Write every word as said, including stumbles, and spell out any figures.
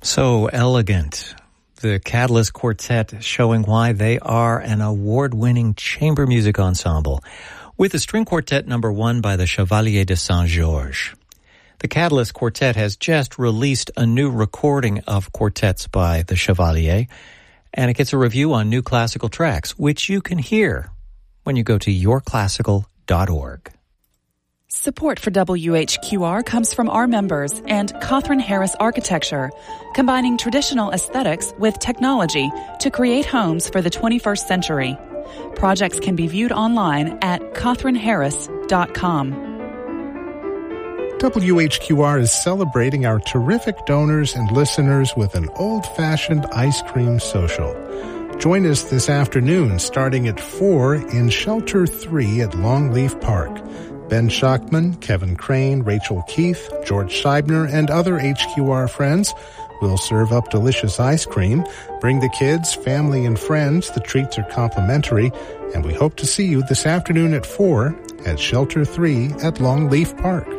So elegant. The Catalyst Quartet showing why they are an award-winning chamber music ensemble with the string quartet number one by the Chevalier de Saint-Georges. The Catalyst Quartet has just released a new recording of quartets by the Chevalier, and it gets a review on New Classical Tracks, which you can hear when you go to your classical dot org. Support for W H Q R comes from our members and Catherine Harris Architecture, combining traditional aesthetics with technology to create homes for the twenty-first century. Projects can be viewed online at catherine harris dot com. W H Q R is celebrating our terrific donors and listeners with an old-fashioned ice cream social. Join us this afternoon starting at four in Shelter three at Longleaf Park. Ben Schachtman, Kevin Crane, Rachel Keith, George Scheibner, and other H Q R friends will serve up delicious ice cream. Bring the kids, family, and friends. The treats are complimentary, and we hope to see you this afternoon at four at Shelter three at Longleaf Park.